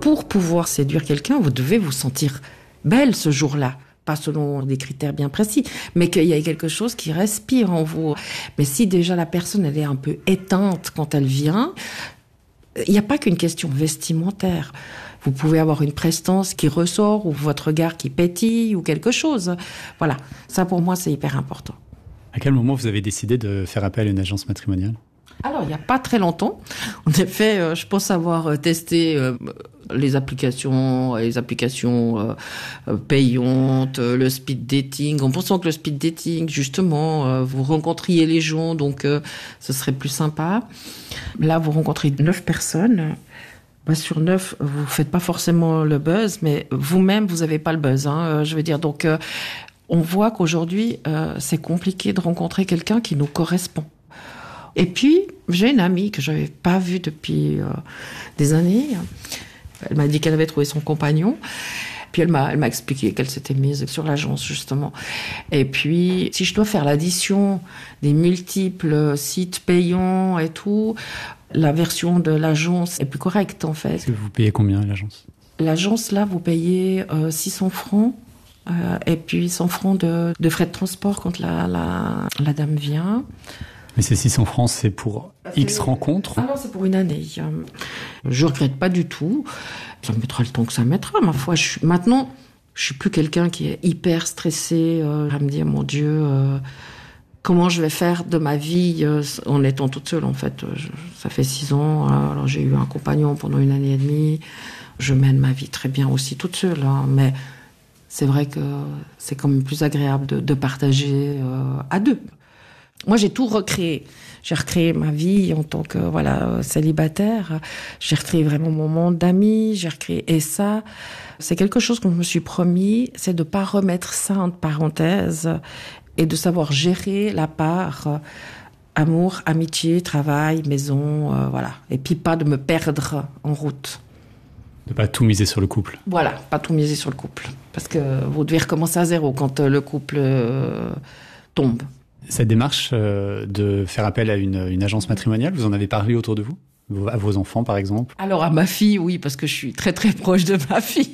Pour pouvoir séduire quelqu'un, vous devez vous sentir belle ce jour-là. Pas selon des critères bien précis, mais qu'il y ait quelque chose qui respire en vous. Mais si déjà la personne, elle est un peu éteinte quand elle vient, il n'y a pas qu'une question vestimentaire. Vous pouvez avoir une prestance qui ressort, ou votre regard qui pétille, ou quelque chose. Voilà. Ça, pour moi, c'est hyper important. À quel moment vous avez décidé de faire appel à une agence matrimoniale ? Alors, il n'y a pas très longtemps. En effet, je pense avoir testé les applications payantes, le speed dating, en pensant que le speed dating, justement, vous rencontriez les gens, donc ce serait plus sympa. Là, vous rencontrez 9 personnes. Sur 9, vous faites pas forcément le buzz, mais vous-même, vous n'avez pas le buzz. Je veux dire, donc, on voit qu'aujourd'hui, c'est compliqué de rencontrer quelqu'un qui nous correspond. Et puis, j'ai une amie que je n'avais pas vue depuis des années. Elle m'a dit qu'elle avait trouvé son compagnon. Puis elle m'a expliqué qu'elle s'était mise sur l'agence, justement. Et puis, si je dois faire l'addition des multiples sites payants et tout, la version de l'agence est plus correcte, en fait. Vous payez combien, l'agence ? L'agence, là, vous payez 600 francs. Et puis 100 francs de frais de transport quand la dame vient. Mais ces 600 francs, c'est pour X rencontres ? Ah non, c'est pour une année. Je regrette pas du tout. Ça mettra le temps que ça mettra. Ma foi, maintenant, je suis plus quelqu'un qui est hyper stressé à me dire, mon Dieu, comment je vais faire de ma vie en étant toute seule, en fait. Ça fait 6 ans. Alors, j'ai eu un compagnon pendant 1 année et demie. Je mène ma vie très bien aussi toute seule. Mais c'est vrai que c'est quand même plus agréable de partager à 2. Moi, j'ai tout recréé. J'ai recréé ma vie en tant que célibataire. J'ai recréé vraiment mon monde d'amis. J'ai recréé et ça, c'est quelque chose que je me suis promis, c'est de pas remettre ça entre parenthèses et de savoir gérer la part amour, amitié, travail, maison, Et puis pas de me perdre en route. De pas tout miser sur le couple. Voilà, pas tout miser sur le couple, parce que vous devez recommencer à zéro quand le couple tombe. Cette démarche de faire appel à une agence matrimoniale, vous en avez parlé autour de vous ? À vos enfants, par exemple ? Alors, à ma fille, oui, parce que je suis très, très proche de ma fille.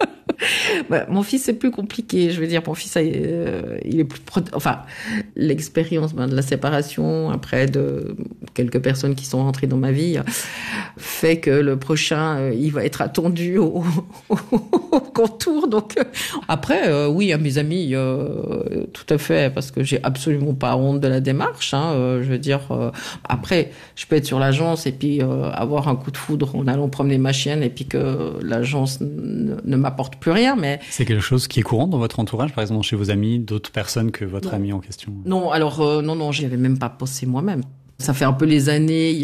Mon fils, c'est plus compliqué. Je veux dire, mon fils, il est plus... l'expérience de la séparation, après de quelques personnes qui sont rentrées dans ma vie, fait que le prochain, il va être attendu au contour. Donc, après, oui, à mes amis, tout à fait, parce que j'ai absolument pas honte de la démarche. Je veux dire, après, je peux être sur l'agence et puis avoir un coup de foudre en allant promener ma chienne et puis que l'agence ne m'apporte plus rien, mais... C'est quelque chose qui est courant dans votre entourage, par exemple chez vos amis, d'autres personnes que votre ami en question ? Non, alors non, j'y avais même pas pensé moi-même. Ça fait un peu les années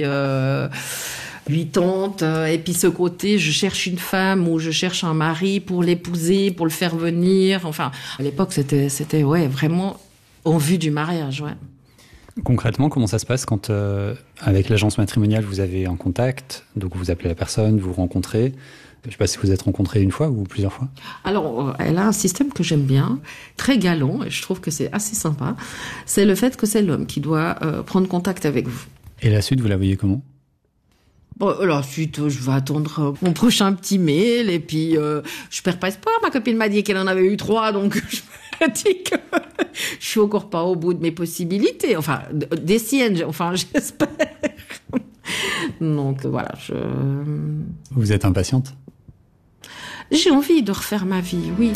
80, et puis ce côté, je cherche une femme ou je cherche un mari pour l'épouser, pour le faire venir. Enfin, à l'époque, c'était vraiment en vue du mariage, ouais. Concrètement, comment ça se passe quand, avec l'agence matrimoniale, vous avez un contact, donc vous appelez la personne, vous rencontrez ? Je ne sais pas si vous êtes rencontrés une fois ou plusieurs fois. Alors, elle a un système que j'aime bien, très galant, et je trouve que c'est assez sympa. C'est le fait que c'est l'homme qui doit prendre contact avec vous. Et la suite, vous la voyez comment ? Bon, la suite, je vais attendre mon prochain petit mail, et puis je perds pas espoir. Ma copine m'a dit qu'elle en avait eu 3, donc je me dis que je suis encore pas au bout de mes possibilités. Enfin, des siennes, j'espère. Donc, voilà, Vous êtes impatiente ? J'ai envie de refaire ma vie, oui.